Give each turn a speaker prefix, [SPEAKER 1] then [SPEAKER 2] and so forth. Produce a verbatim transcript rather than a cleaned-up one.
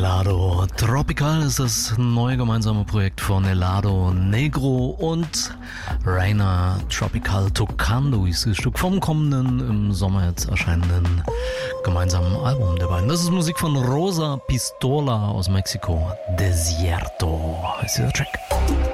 [SPEAKER 1] Helado Tropical ist das neue gemeinsame Projekt von Helado Negro und Reina Tropical Tocando ist das Stück vom kommenden, im Sommer jetzt erscheinenden gemeinsamen Album der beiden. Das ist Musik von Rosa Pistola aus Mexiko. Desierto heißt dieser Track.